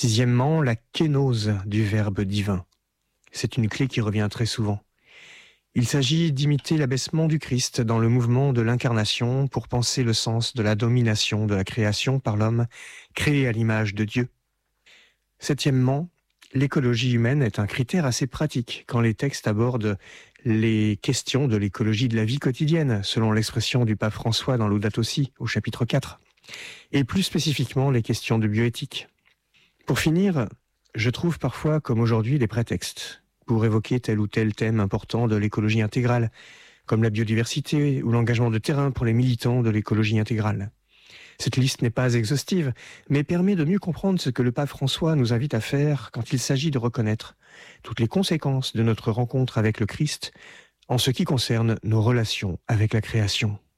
Sixièmement, la kénose du Verbe divin. C'est une clé qui revient très souvent. Il s'agit d'imiter l'abaissement du Christ dans le mouvement de l'incarnation pour penser le sens de la domination de la création par l'homme, créé à l'image de Dieu. Septièmement, l'écologie humaine est un critère assez pratique quand les textes abordent les questions de l'écologie de la vie quotidienne, selon l'expression du pape François dans Laudato Si, au chapitre 4, et plus spécifiquement les questions de bioéthique. Pour finir, je trouve parfois, comme aujourd'hui, des prétextes pour évoquer tel ou tel thème important de l'écologie intégrale, comme la biodiversité ou l'engagement de terrain pour les militants de l'écologie intégrale. Cette liste n'est pas exhaustive, mais permet de mieux comprendre ce que le pape François nous invite à faire quand il s'agit de reconnaître toutes les conséquences de notre rencontre avec le Christ en ce qui concerne nos relations avec la création.